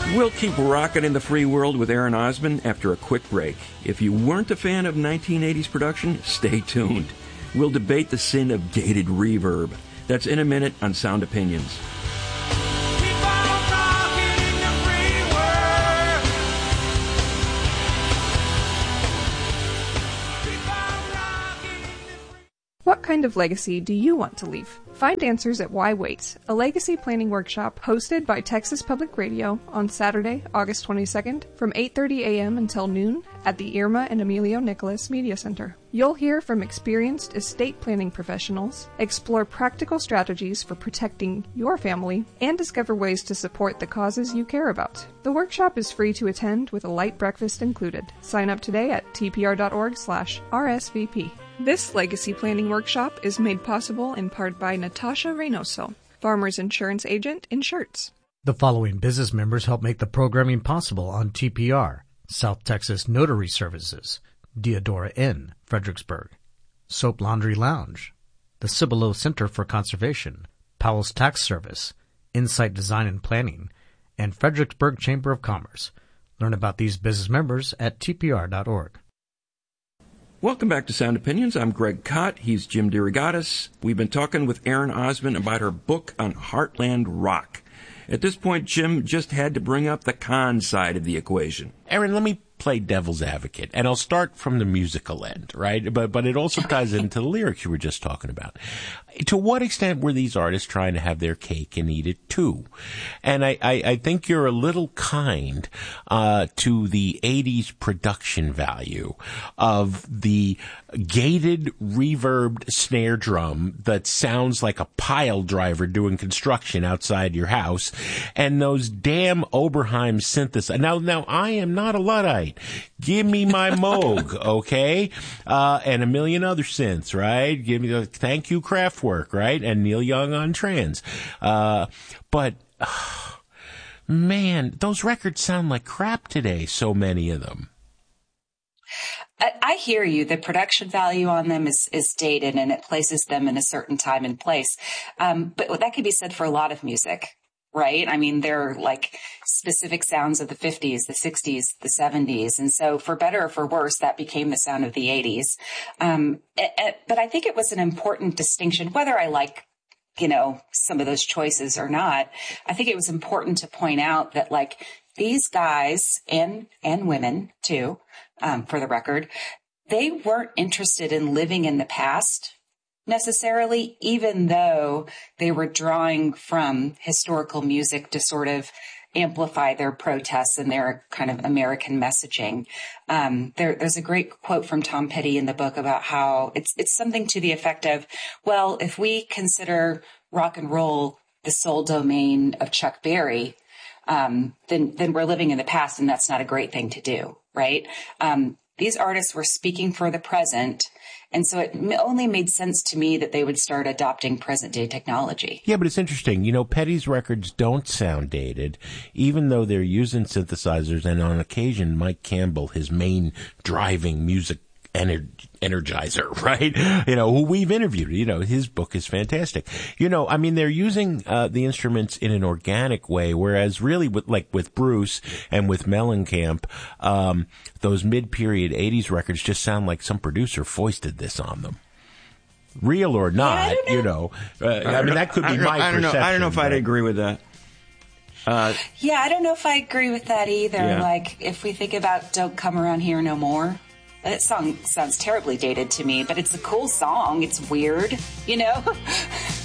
We'll keep rocking in the free world with Aaron Osmond after a quick break. If you weren't a fan of 1980s production, stay tuned. We'll debate the sin of dated reverb. That's in a minute on Sound Opinions. What kind of legacy do you want to leave? Find answers at Why Wait, a legacy planning workshop hosted by Texas Public Radio on Saturday, August 22nd from 8:30 a.m. until noon at the Irma and Emilio Nicholas Media Center. You'll hear from experienced estate planning professionals, explore practical strategies for protecting your family, and discover ways to support the causes you care about. The workshop is free to attend with a light breakfast included. Sign up today at tpr.org/RSVP. This legacy planning workshop is made possible in part by Natasha Reynoso, Farmers Insurance Agent in Shirts. The following business members help make the programming possible on TPR: South Texas Notary Services, Deodora Inn, Fredericksburg, Soap Laundry Lounge, the Cibolo Center for Conservation, Powell's Tax Service, Insight Design and Planning, and Fredericksburg Chamber of Commerce. Learn about these business members at tpr.org. Welcome back to Sound Opinions. I'm Greg Kot. He's Jim DeRogatis. We've been talking with Erin Osmond about her book on Heartland Rock. At this point, Jim just had to bring up the con side of the equation. Erin, let me play devil's advocate, and I'll start from the musical end, right? But it also ties into the lyrics you were just talking about. To what extent were these artists trying to have their cake and eat it too? And I think you're a little kind to the 80s production value of the gated, reverbed snare drum that sounds like a pile driver doing construction outside your house, and those damn Oberheim synthesizers. Now, I am not a Luddite. Give me my Moog, okay? And a million other synths, right? Give me the thank you Kraftwerk, right? And Neil Young on trans. Man, those records sound like crap today, so many of them. I hear you. The production value on them is dated, and it places them in a certain time and place. But that could be said for a lot of music, right? I mean, they're like specific sounds of the 50s, the 60s, the 70s. And so for better or for worse, that became the sound of the 80s. But I think it was an important distinction, whether I like, some of those choices or not. I think it was important to point out that like these guys and women too, for the record, they weren't interested in living in the past necessarily, even though they were drawing from historical music to sort of amplify their protests and their kind of American messaging. There's a great quote from Tom Petty in the book about how it's something to the effect of, well, if we consider rock and roll the sole domain of Chuck Berry, then we're living in the past, and that's not a great thing to do, right? These artists were speaking for the present, and so it only made sense to me that they would start adopting present-day technology. Yeah, but it's interesting. Petty's records don't sound dated, even though they're using synthesizers, and on occasion, Mike Campbell, his main driving music energizer, right? Who we've interviewed, his book is fantastic. They're using the instruments in an organic way, whereas really with Bruce and with Mellencamp, those mid-period 80s records just sound like some producer foisted this on them. Real or not, that could be my perception. I don't know if I'd agree with that. I don't know if I agree with that either. Yeah. Like, if we think about Don't Come Around Here No More, that song sounds terribly dated to me, but it's a cool song. It's weird,